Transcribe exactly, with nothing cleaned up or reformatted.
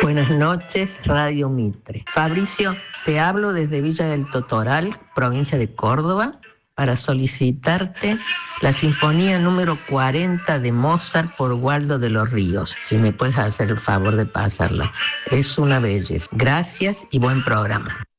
Buenas noches, Radio Mitre. Fabricio, te hablo desde Villa del Totoral, provincia de Córdoba, para solicitarte la sinfonía número cuarenta de Mozart por Waldo de los Ríos. Si me puedes hacer el favor de pasarla. Es una belleza. Gracias y buen programa.